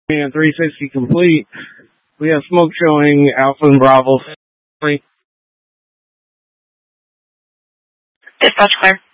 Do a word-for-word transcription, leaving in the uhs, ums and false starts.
and three sixty complete. We have smoke showing Alpha and Bravo. Dispatch clear.